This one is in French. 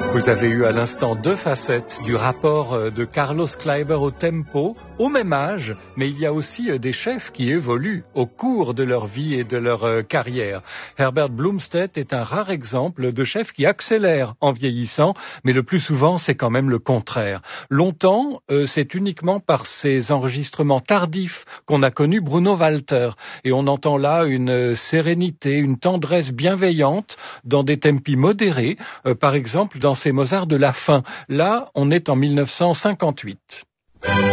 Vous avez eu à l'instant deux facettes du rapport de Carlos Kleiber au tempo, au même âge, mais il y a aussi des chefs qui évoluent au cours de leur vie et de leur carrière. Herbert Blomstedt est un rare exemple de chef qui accélère en vieillissant, mais le plus souvent c'est quand même le contraire. Longtemps, c'est uniquement par ses enregistrements tardifs qu'on a connu Bruno Walter, et on entend là une sérénité, une tendresse bienveillante dans des tempi modérés, par exemple dans ces Mozart de la fin. Là, on est en 1958.